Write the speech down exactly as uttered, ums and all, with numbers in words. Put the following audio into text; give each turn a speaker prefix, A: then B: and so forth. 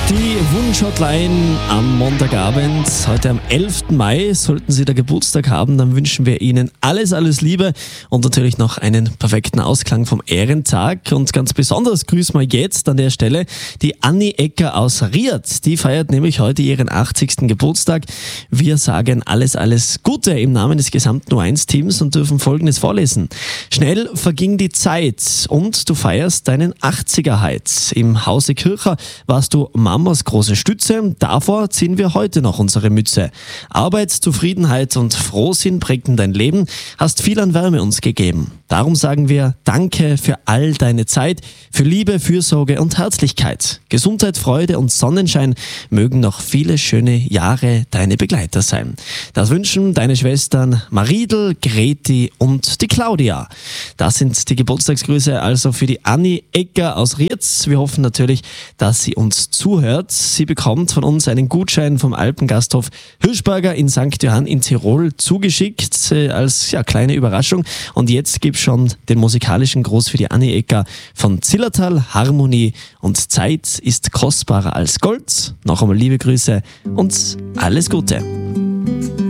A: Die Wunschhotline am Montagabend, heute am elften Mai. Sollten Sie da Geburtstag haben, dann wünschen wir Ihnen alles, alles Liebe und natürlich noch einen perfekten Ausklang vom Ehrentag. Und ganz besonders grüßen wir jetzt an der Stelle die Anni Ecker aus Riad. Die feiert nämlich heute ihren achtzigsten Geburtstag. Wir sagen alles, alles Gute im Namen des gesamten U eins Teams und dürfen Folgendes vorlesen. Schnell verging die Zeit und du feierst deinen achtziger Heiz. Im Hause Kircher warst du Mamas große Stütze, davor ziehen wir heute noch unsere Mütze. Arbeit, Zufriedenheit und Frohsinn prägten dein Leben, hast viel an Wärme uns gegeben. Darum sagen wir Danke für all deine Zeit, für Liebe, Fürsorge und Herzlichkeit. Gesundheit, Freude und Sonnenschein mögen noch viele schöne Jahre deine Begleiter sein. Das wünschen deine Schwestern Maridel, Greti und die Claudia. Das sind die Geburtstagsgrüße also für die Anni Ecker aus Rietz. Wir hoffen natürlich, dass sie uns zuhört. Sie bekommt von uns einen Gutschein vom Alpengasthof Hirschberger in Sankt Johann in Tirol zugeschickt äh, als ja, kleine Überraschung. Und jetzt gibt es schon den musikalischen Gruß für die Anni Ecker von Zillertal, Harmonie und Zeit ist kostbarer als Gold. Noch einmal liebe Grüße und alles Gute.